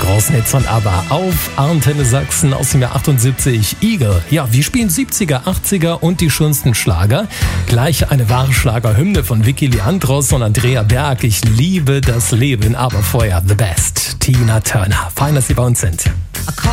großen Hits von ABBA auf Antenne Sachsen aus dem Jahr 78. Eagle. Ja, wir spielen 70er, 80er und die schönsten Schlager. Gleich eine wahre Schlagerhymne von Vicky Leandros und Andrea Berg. Ich liebe das Leben, aber vorher the best. Tina Turner. Fein, dass Sie bei uns sind.